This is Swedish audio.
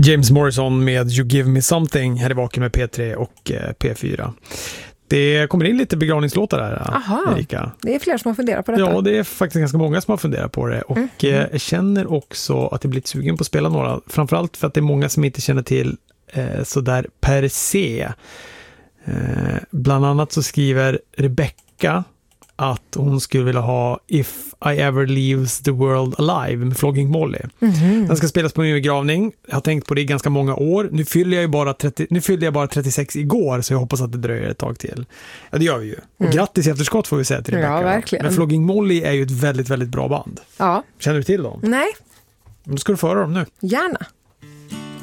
James Morrison med You Give Me Something här i Vaken med P3 och P4. Det kommer in lite begravningslåtar där, Erika. Det är fler som har funderat på detta. Ja, det är faktiskt ganska många som har funderat på det. Och jag känner också att jag blivit sugen på att spela några. Framförallt för att det är många som inte känner till sådär per se. Bland annat så skriver Rebecca att hon skulle vilja ha If I Ever Leaves the World Alive med Flogging Molly. Den ska spelas på min begravning. Jag har tänkt på det i ganska många år. Nu fyllde jag bara 36 igår, så jag hoppas att det dröjer ett tag till. Ja, det gör vi ju. Och grattis i efterskott får vi säga till Rebecca. Ja, verkligen. Men Flogging Molly är ju ett väldigt, väldigt bra band. Ja. Känner du till dem? Nej. Men då ska du föra dem nu. Gärna.